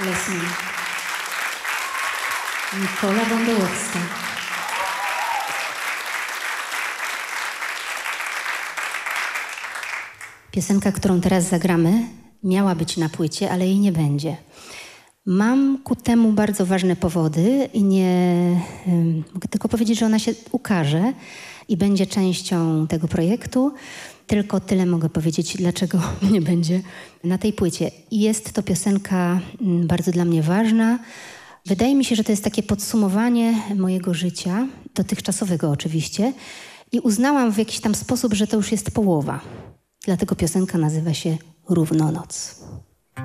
Leslie. Nikola Bondołowska. Piosenka, którą teraz zagramy, miała być na płycie, ale jej nie będzie. Mam ku temu bardzo ważne powody i mogę tylko powiedzieć, że ona się ukaże i będzie częścią tego projektu. Tylko tyle mogę powiedzieć, dlaczego nie będzie na tej płycie. I jest to piosenka bardzo dla mnie ważna. Wydaje mi się, że to jest takie podsumowanie mojego życia, dotychczasowego oczywiście. I uznałam w jakiś tam sposób, że to już jest połowa. Dlatego piosenka nazywa się Równonoc.